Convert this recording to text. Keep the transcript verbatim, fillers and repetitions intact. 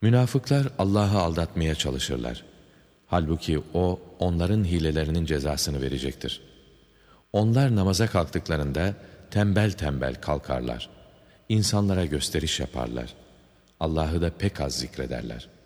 Münafıklar Allah'ı aldatmaya çalışırlar. Halbuki O, onların hilelerinin cezasını verecektir. Onlar namaza kalktıklarında tembel tembel kalkarlar. İnsanlara gösteriş yaparlar. Allah'ı da pek az zikrederler.